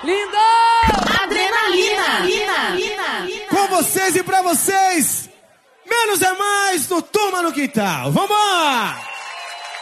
Lindo! Adrenalina! Com vocês e pra vocês, Menos é Mais no Turma no Quintal. Vambora!